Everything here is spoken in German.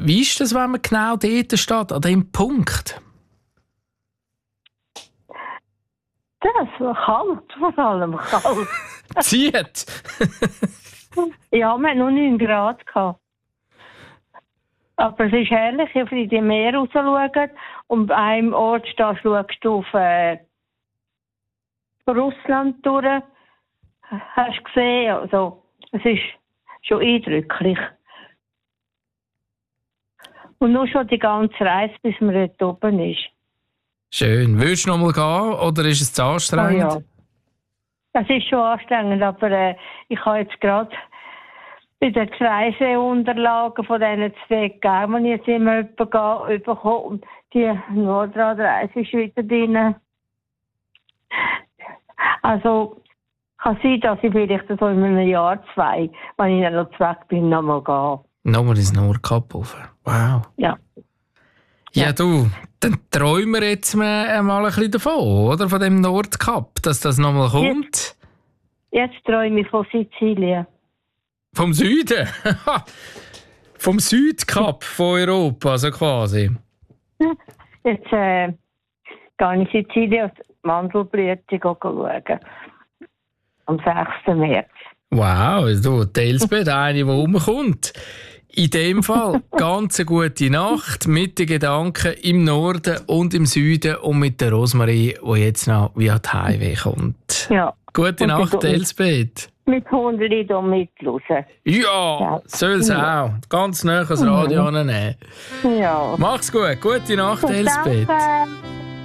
Wie ist das, wenn man genau dort steht, an dem Punkt? Das war kalt, vor allem kalt. Zieht! Ja, wir hatten nur 9 Grad gehabt. Aber es ist herrlich, wenn du in die Meer raus schaust und an einem Ort schaust du auf Russland durch. Hast du gesehen? Also, es ist schon eindrücklich. Und nur schon die ganze Reise, bis man dort oben ist. Schön. Willst du noch mal gehen oder ist es zu anstrengend? Oh ja. Es ist schon anstrengend, aber ich habe jetzt gerade bei den Reiseunterlagen von diesen 2 gegeben, die jetzt immer bekommen. Und die Nordradreise ist wieder drin. Also kann sein, dass ich vielleicht so in einem Jahr, 2, wenn ich dann noch weg bin, noch mal gehe. Nochmal ins Nordkap rauf. Wow. Ja. Ja, du, dann träumen wir jetzt mal ein bisschen davon, oder? Von dem Nordkap, dass das nochmal kommt. Jetzt träume ich von Sizilien. Vom Süden? Vom Südkap von Europa, so quasi. Jetzt gehe ich in Sizilien auf die Mandelblüte schauen. Am 6. März. Wow, du, die Elsbeth, eine, die rumkommt. In dem Fall ganz eine gute Nacht mit den Gedanken im Norden und im Süden und mit der Rosmarie, die jetzt noch via die Highway kommt. Ja. Gute Nacht, Elsbeth. Mit Hundli da mitlosen. Ja, soll es auch. Ganz nah ans Radio nehmen. Ja. Mach's gut. Gute Nacht, Elsbeth. Danke.